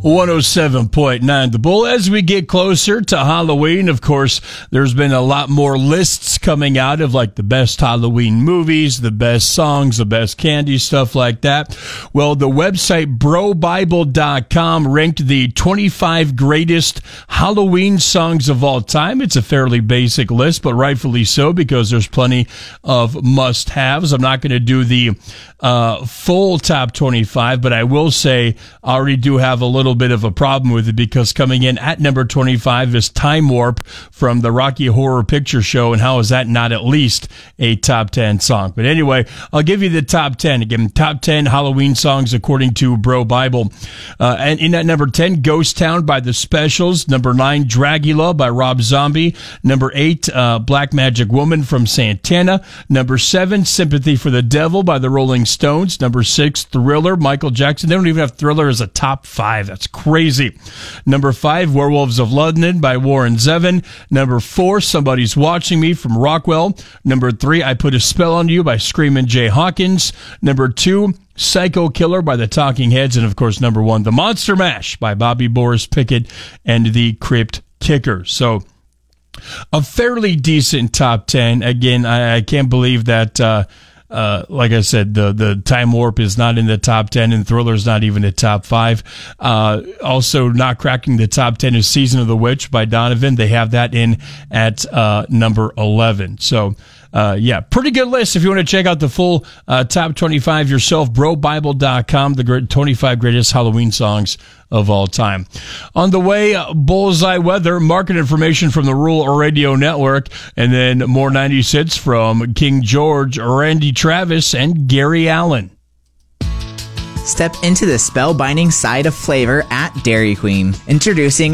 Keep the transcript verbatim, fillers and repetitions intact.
one oh seven point nine The Bull. As we get closer to Halloween, of course, there's been a lot more lists coming out of like the best Halloween movies, the best songs, the best candy, stuff like that. Well, the website bro bible dot com ranked the twenty-five greatest Halloween songs of all time. It's a fairly basic list, but rightfully so because there's plenty of must-haves. I'm not going to do the uh, full top twenty-five, but I will say I already do have a little bit of a problem with it because coming in at number twenty-five is Time Warp from the Rocky Horror Picture Show, and how is that not at least a top ten song? But anyway, I'll give you the top ten. Again, top ten Halloween songs according to Bro Bible. Uh, and in at number ten, Ghost Town by The Specials. Number nine, Dragula by Rob Zombie. Number eight, uh, Black Magic Woman from Santana. Number seven, Sympathy for the Devil by the Rolling Stones. Number six, Thriller, Michael Jackson. They don't even have Thriller as a top five. That's crazy. Number five, Werewolves of London by Warren Zevon. Number four, Somebody's Watching Me from Rockwell. Number three, I Put a Spell on You by Screamin' Jay Hawkins. Number two, Psycho Killer by the Talking Heads. And of course, number one, The Monster Mash by Bobby Boris Pickett and the Crypt Kickers. So a fairly decent top ten. Again, I, I can't believe that, uh, Uh, like I said, the, the Time Warp is not in the top ten, and Thriller's not even at top five. Uh, also, not cracking the top ten is Season of the Witch by Donovan. They have that in at uh, number eleven. So, uh, yeah, pretty good list. If you want to check out the full uh, top twenty-five yourself, bro bible dot com, the great twenty-five greatest Halloween songs of all time. On the way, Bullseye Weather, market information from the Rural Radio Network, and then more nineties hits from King George, Randy Travis, and Gary Allen. Step into the spellbinding side of flavor at Dairy Queen. Introducing